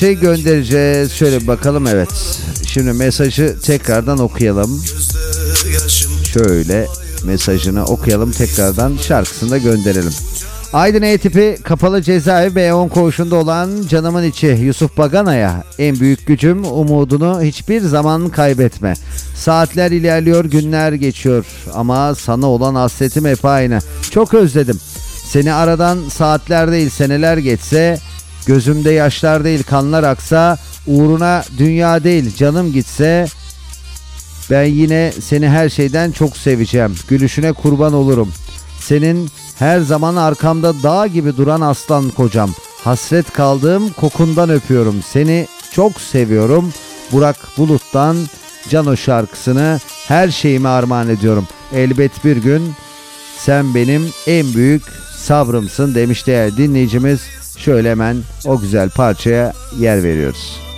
Göndereceğiz. Şöyle bir bakalım, evet. Şimdi mesajı tekrardan okuyalım. Şöyle mesajını okuyalım tekrardan, şarkısını da gönderelim. Aydın E-tipi kapalı cezaevi B10 koğuşunda olan canımın içi Yusuf Bagana'ya en büyük gücüm, umudunu hiçbir zaman kaybetme. Saatler ilerliyor, günler geçiyor ama sana olan hasretim hep aynı. Çok özledim. Seni aradan saatler değil seneler geçse, gözümde yaşlar değil kanlar aksa, uğruna dünya değil canım gitse, ben yine seni her şeyden çok seveceğim. Gülüşüne kurban olurum. Senin her zaman arkamda dağ gibi duran aslan kocam. Hasret kaldığım kokundan öpüyorum. Seni çok seviyorum. Burak Bulut'tan Cano şarkısını her şeyime armağan ediyorum. Elbet bir gün sen benim en büyük sabrımsın demiş değerli dinleyicimiz. Şöyle hemen o güzel parçaya yer veriyoruz.